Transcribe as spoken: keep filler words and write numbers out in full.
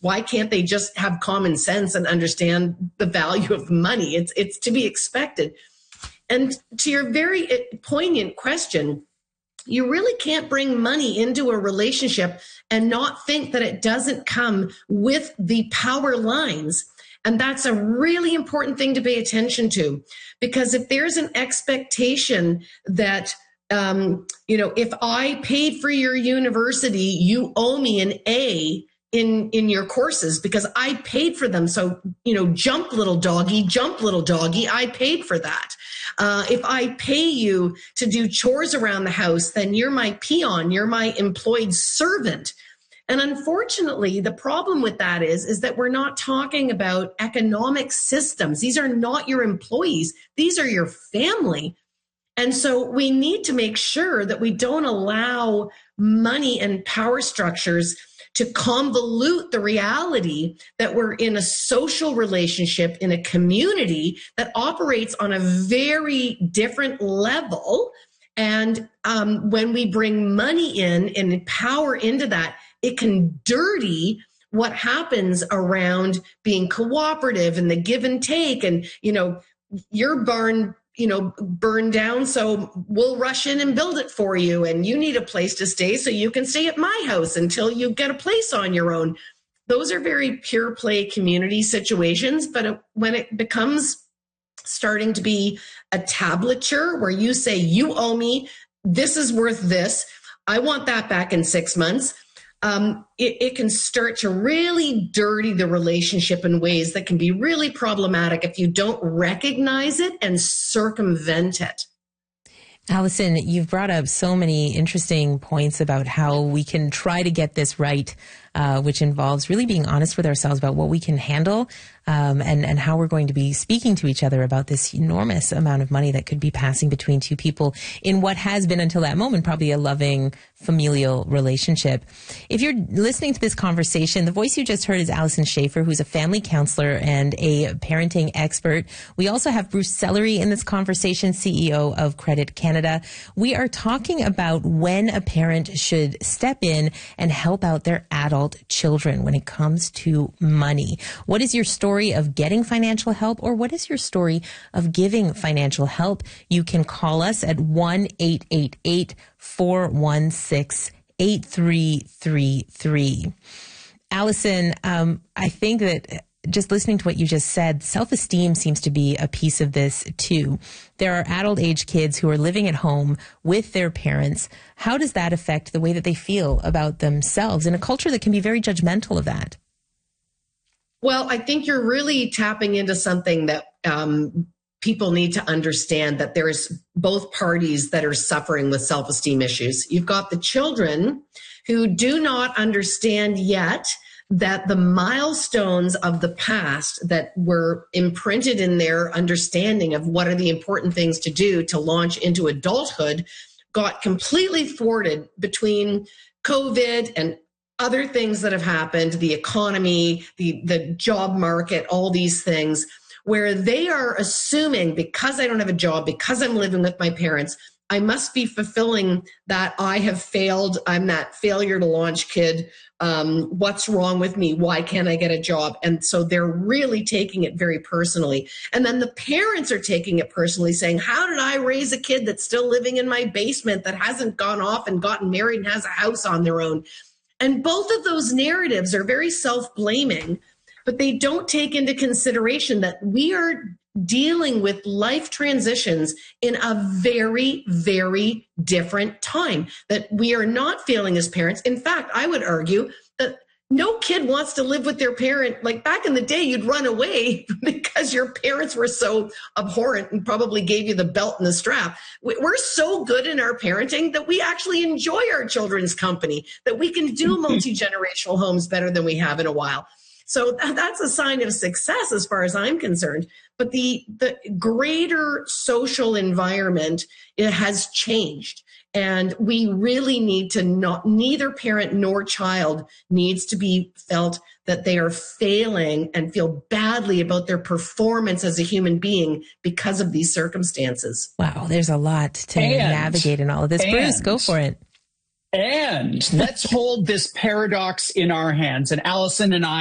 why can't they just have common sense and understand the value of money? It's, it's to be expected. And to your very poignant question, you really can't bring money into a relationship and not think that it doesn't come with the power lines. And that's a really important thing to pay attention to, because if there's an expectation that, um, you know, if I paid for your university, you owe me an A in, in your courses because I paid for them. So, you know, jump little doggy, jump little doggy. I paid for that. Uh, if I pay you to do chores around the house, then you're my peon, you're my employed servant. And unfortunately, the problem with that is, is that we're not talking about economic systems. These are not your employees. These are your family. And so we need to make sure that we don't allow money and power structures to convolute the reality that we're in a social relationship in a community that operates on a very different level. And um, when we bring money in and power into that, it can dirty what happens around being cooperative and the give and take. And, you know, your barn, you know, burned down, so we'll rush in and build it for you. And you need a place to stay, so you can stay at my house until you get a place on your own. Those are very pure play community situations. But when it becomes starting to be a tablature where you say, you owe me, this is worth this, I want that back in six months. Um, it, it can start to really dirty the relationship in ways that can be really problematic if you don't recognize it and circumvent it. Allison, you've brought up so many interesting points about how we can try to get this right, uh, which involves really being honest with ourselves about what we can handle, um, and, and how we're going to be speaking to each other about this enormous amount of money that could be passing between two people in what has been until that moment probably a loving familial relationship. If you're listening to this conversation, the voice you just heard is Allison Schaefer, who's a family counselor and a parenting expert. We also have Bruce Sellery in this conversation, C E O of Credit Canada. We are talking about when a parent should step in and help out their adult children when it comes to money. What is your story of getting financial help, or what is your story of giving financial help? You can call us at one eight eight eight, four one six, eight three three three. Allison, um, I think that just listening to what you just said, self-esteem seems to be a piece of this too. There are adult age kids who are living at home with their parents. How does that affect the way that they feel about themselves in a culture that can be very judgmental of that? Well, I think you're really tapping into something that um, people need to understand, that there's both parties that are suffering with self-esteem issues. You've got the children who do not understand yet that the milestones of the past that were imprinted in their understanding of what are the important things to do to launch into adulthood got completely thwarted between COVID and other things that have happened, the economy, the, the job market, all these things, where they are assuming because I don't have a job, because I'm living with my parents, I must be fulfilling that I have failed. I'm that failure to launch kid. Um, what's wrong with me? Why can't I get a job? And so they're really taking it very personally. And then the parents are taking it personally, saying, how did I raise a kid that's still living in my basement, that hasn't gone off and gotten married and has a house on their own? And both of those narratives are very self-blaming, but they don't take into consideration that we are dealing with life transitions in a very, very different time, that we are not failing as parents. In fact, I would argue that no kid wants to live with their parent. Like back in the day, you'd run away because your parents were so abhorrent and probably gave you the belt and the strap. We're so good in our parenting that we actually enjoy our children's company, that we can do multi-generational homes better than we have in a while. So that's a sign of success as far as I'm concerned. But the, the greater social environment, it has changed. And we really need to not, neither parent nor child needs to be felt that they are failing and feel badly about their performance as a human being because of these circumstances. Wow, there's a lot to and, navigate in all of this. And, Bruce, go for it. And let's hold this paradox in our hands. And Allison and I